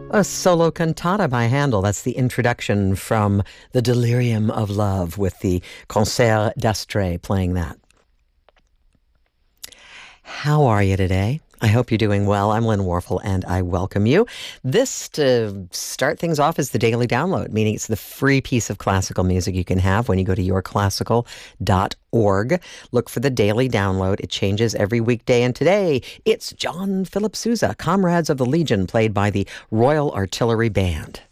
A solo cantata by Handel. That's the introduction from The Delirium of Love with the Concert d'Astre playing that. How are you today? I hope you're doing well. I'm Lynn Warfel, and I welcome you. This, to start things off, is the Daily Download, meaning it's the free piece of classical music you can have when you go to yourclassical.org. Look for the Daily Download. It changes every weekday, and today it's John Philip Sousa, Comrades of the Legion, played by the Royal Artillery Band.